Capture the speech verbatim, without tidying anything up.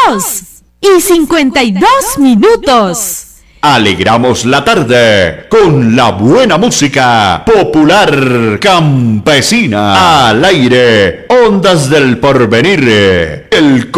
dos y cincuenta y dos minutos. Alegramos la tarde con la buena música popular campesina. Al aire, Ondas del Porvenir. El